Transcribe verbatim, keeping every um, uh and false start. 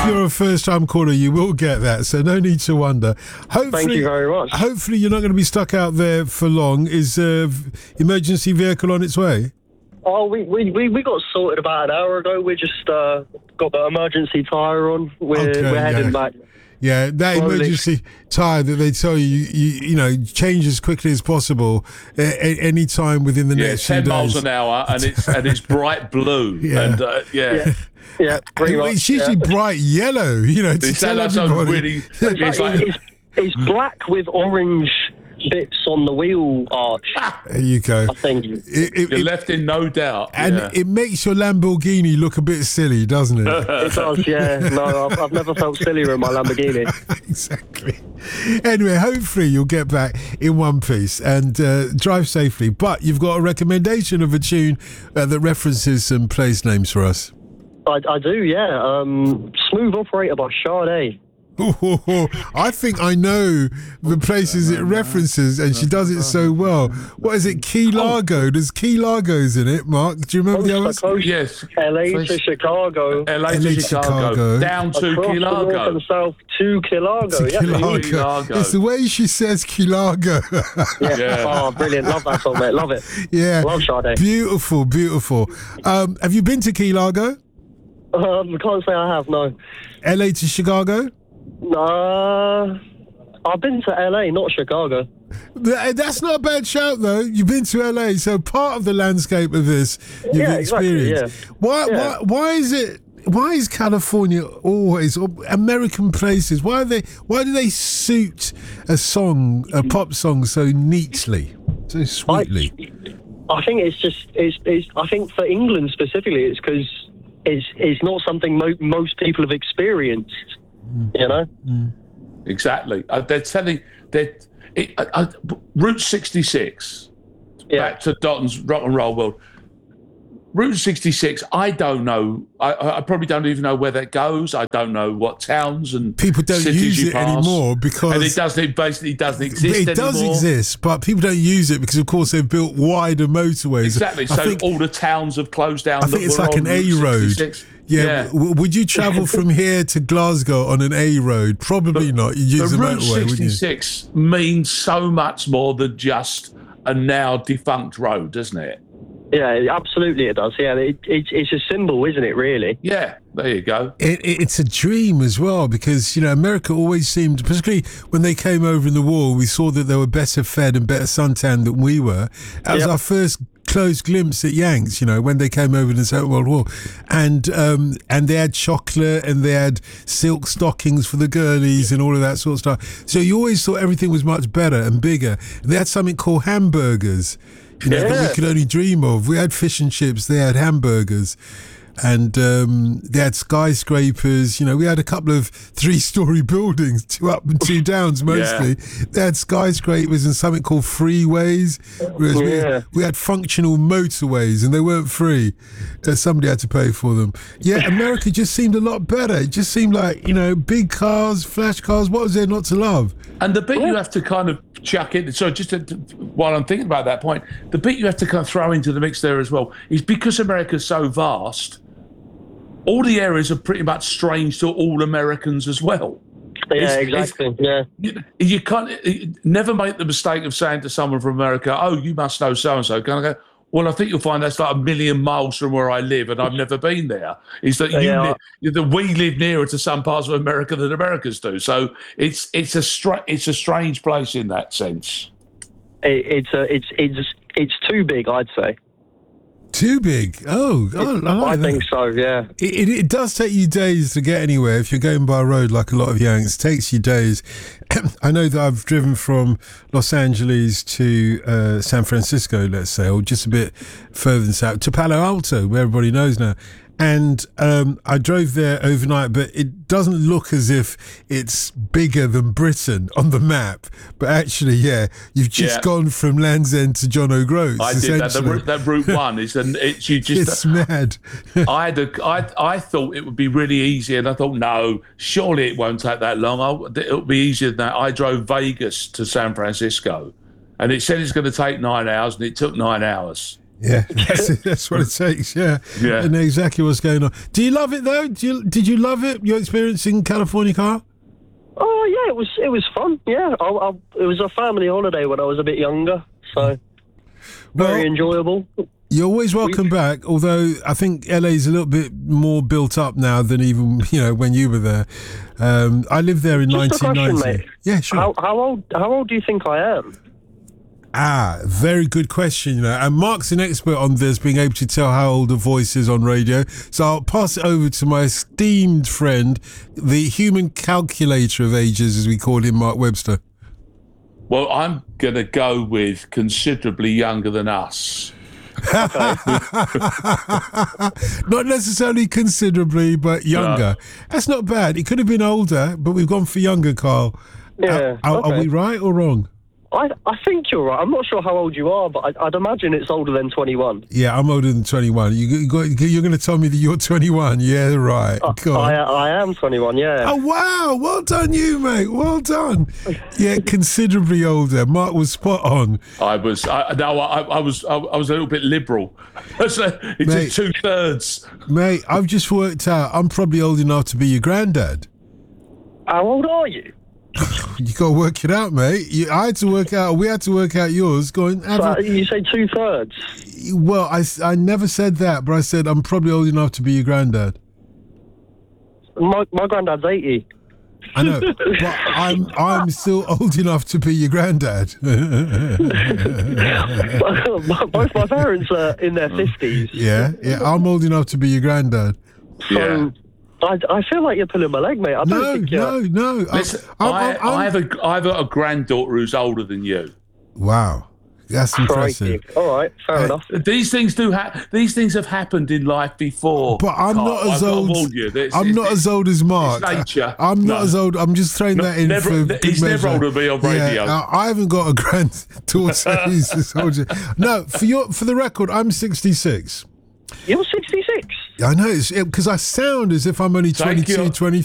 you're a first-time caller, you will get that, so no need to wonder. Hopefully, Thank you very much. Hopefully you're not going to be stuck out there for long. Is uh, emergency vehicle on its way? Oh, we, we, we, we got sorted about an hour ago. We just uh, got the emergency tyre on. We're, Okay, we're heading yeah. back. Yeah, that Slowly. emergency tyre that they tell you, you, you know, change as quickly as possible at any time within the Yeah, next few ten days. miles an hour, and it's and it's bright blue. Yeah. And uh, yeah. Yeah, yeah, pretty Well, much. It's usually yeah. bright yellow, you know, to It's tell like some everybody. really. It's, It's like, it's, it's black with orange bits on the wheel arch, There you go. I think. It, it, you're it- left in no doubt. and yeah. it makes your Lamborghini look a bit silly, doesn't it? It does, yeah. No, I've, I've never felt sillier in my Lamborghini. Exactly. Anyway, hopefully you'll get back in one piece and uh, drive safely. But you've got a recommendation of a tune uh, that references some place names for us. I, I do, yeah. Um, Smooth Operator by Sade. I think I know the places it references, and she does it so well. What is it? Key Largo. There's Key Largo's in it, Mark. Do you remember the others? Coast, Yes. L A to Chicago. L A L A to to Chicago, Chicago. down to Across the north Kilargo. and south to Kilargo. To yeah. Key Largo. Key Largo. It's the way she says Key Largo. Yeah. Yeah. Oh, brilliant. Love that song, mate. Love it. Yeah. Love Sade. Beautiful, beautiful. Um, have you been to Key Largo? Um, can't say I have, no. L A to Chicago? Uh, I've been to L A, not Chicago. Th- That's not a bad shout, though. You've been to L A, so part of the landscape of this you've Yeah, exactly, experienced. yeah. Why, Yeah. why? Why is it? Why is California always or American places? Why are they? Why do they suit a song, a pop song, so neatly, so sweetly? I, I think it's just it's, it's. I think for England specifically, it's because it's it's not something mo- most people have experienced. You know. Exactly. Uh, they're telling that it, uh, uh, Route sixty-six. Yeah. Back to Dotton's rock and roll world. Route sixty-six. I don't know. I, I probably don't even know where that goes. I don't know what towns and People don't cities use you it pass. anymore because and it doesn't. It basically doesn't exist it does anymore. exist, but people don't use it because, of course, they've built wider motorways. Exactly. I So think, all the towns have closed down. I think that it's were like on an A Route road. sixty-six. Yeah. Yeah. W- would you travel from here to Glasgow on an A road? Probably not. You use The the Route motorway, wouldn't you? sixty-six means so much more than just a now defunct road, doesn't it? Yeah, absolutely it does. Yeah, it, it, it's a symbol, isn't it, really? Yeah, there you go. It, it, it's a dream as well because, you know, America always seemed, particularly when they came over in the war, we saw that they were better fed and better suntanned than we were. That was Yep. our first close glimpse at Yanks, you know, when they came over in the Second World War. And um, and they had chocolate and they had silk stockings for the girlies and all of that sort of stuff. So you always thought everything was much better and bigger. They had something called hamburgers, you know, that Yeah. we could only dream of. We had fish and chips, they had hamburgers. And um, they had skyscrapers. You know, we had a couple of three-story buildings, two up and two downs mostly. They had skyscrapers and something called freeways. Whereas we, Yeah. we had functional motorways, and they weren't free. Uh, somebody had to pay for them. Yeah, America just seemed a lot better. It just seemed like, you know, big cars, flash cars. What was there not to love? And the bit you have to kind of chuck in, so just to, to- while I'm thinking about that point, the bit you have to kind of throw into the mix there as well is because America's so vast, all the areas are pretty much strange to all Americans as well. Yeah, It's- it's- exactly. Yeah. You, you can't you never make the mistake of saying to someone from America, "Oh, you must know so and so." Can I go? Well, I think you'll find that's like a million miles from where I live, and I've never been there. Is that you? Yeah. Li- that we live nearer to some parts of America than Americans do. So it's it's a stra- it's a strange place in that sense. It, it's a, it's it's it's too big, I'd say. Too big. Oh, oh I, I like that. think so. Yeah. It, it, it does take you days to get anywhere. If you're going by road like a lot of Yanks, it takes you days. I know that I've driven from Los Angeles to uh, San Francisco, let's say, or just a bit further than south, to Palo Alto, where everybody knows now. And um, I drove there overnight, but it doesn't look as if it's bigger than Britain on the map. But actually, yeah, you've just Yeah. gone from Land's End to John O'Groats. I did that. The, essentially. route- that route one is, and it's you just. It's mad. I had a, I, I thought it would be really easy, and I thought, no, surely it won't take that long. I'll, it'll be easier than that. I drove Vegas to San Francisco, and it said it's going to take nine hours, and it took nine hours. Yeah, that's, it, that's what it takes. Yeah, Yeah. I know exactly what's going on. Do you love it though? Do you, did you love it? Your experience in California car? Oh yeah, it was it was fun. Yeah, I, I, it was a family holiday when I was a bit younger, so very Well, enjoyable. You're always welcome We- back. Although I think L A is a little bit more built up now than even you know when you were there. Um, I lived there in Just a nineteen ninety. question, mate. Yeah, sure. How, how old how old do you think I am? Ah, very good question. You know, and Mark's an expert on this, being able to tell how old a voice is on radio. So I'll pass it over to my esteemed friend, the human calculator of ages, as we call him, Mark Webster. Well, I'm going to go with considerably younger than us. Not necessarily considerably, but younger. That's not bad. It could have been older, but we've gone for younger, Carl. Yeah, Are, are, are okay. we right or wrong? I I think you're right. I'm not sure how old you are, but I, I'd imagine it's older than twenty-one. Yeah, I'm older than twenty-one. You, you got, you're going to tell me that you're twenty-one. Yeah, right. Go on. I I am twenty-one. Yeah. Oh, wow. Well done, you, mate. Well done. Yeah, considerably older. Mark was spot on. I was, I, no, I, I was, I, I was a little bit liberal. So it's Mate. just two thirds. Mate, I've just worked out I'm probably old enough to be your granddad. How old are you? You got to work it out, mate. You, I had to work out, we had to work out yours. Go and have So, a, you say two thirds. well, I, I never said that, but I said I'm probably old enough to be your granddad. My my granddad's eighty. I know, but I'm I'm still old enough to be your granddad. Both my parents are in their fifties. Yeah, yeah, I'm old enough to be your granddad. So Yeah. I, I feel like you're pulling my leg, mate. I don't No, think you're. no, no. I'm- Listen, I'm- I, I'm- I'm- I have a, I have a granddaughter who's older than you. Wow, that's impressive. Crikey. All right, fair Uh, enough. These things do ha- These things have happened in life before. But I'm Carl. not as I've got to old. warn you, this- I'm it's- not as old as Mark. nature. I'm not No. as old. I'm just throwing that in never- for th- good he's never measure. older than me on radio. Yeah, I I haven't got a granddaughter who's as old as- No, for your for the record, I'm sixty-six. You're sixty-six. I know, it's because I sound as if I'm only Thank twenty-two, you. twenty-three.